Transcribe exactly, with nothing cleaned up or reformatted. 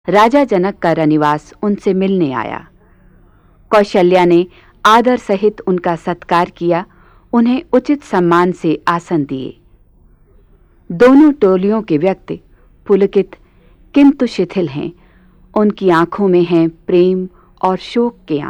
राजा जनक का रनिवास उनसे मिलने आया। कौशल्या ने आदर सहित उनका सत्कार किया, उन्हें उचित सम्मान से आसन दिए। दोनों टोलियों के व्यक्ति पुलकित किंतु शिथिल हैं। उनकी आंखों में हैं प्रेम और शोक के